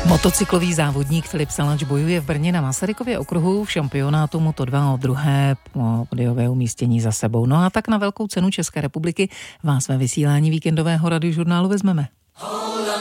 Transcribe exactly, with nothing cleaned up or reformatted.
Motocyklový závodník Filip Salač bojuje v Brně na Masarykově okruhu v šampionátu Moto dva o druhé podiové umístění za sebou. No a tak na velkou cenu České republiky vás ve vysílání víkendového radiožurnálu vezmeme.